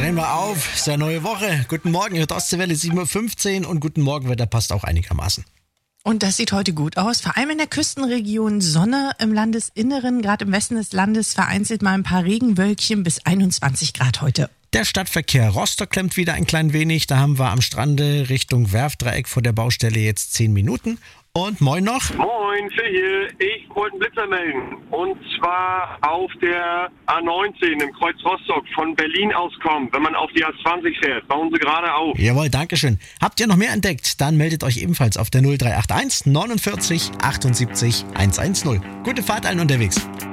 drehen wir auf. Ist ja neue Woche. Guten Morgen, hier Ostseewelle 7.15 Uhr und guten Morgen, Wetter passt auch einigermaßen. Und das sieht heute gut aus. Vor allem in der Küstenregion Sonne, im Landesinneren, gerade im Westen des Landes vereinzelt mal ein paar Regenwölkchen bis 21 Grad heute. Der Stadtverkehr Rostock klemmt wieder ein klein wenig. Da haben wir am Strande Richtung Werftdreieck vor der Baustelle jetzt 10 Minuten. Und moin noch. Moin, Phil hier. Ich wollte einen Blitzer melden. Und zwar auf der A19 im Kreuz Rostock von Berlin aus kommen. Wenn man auf die A20 fährt, bauen Sie gerade auf. Jawohl, dankeschön. Habt ihr noch mehr entdeckt? Dann meldet euch ebenfalls auf der 0381 49 78 110. Gute Fahrt allen unterwegs.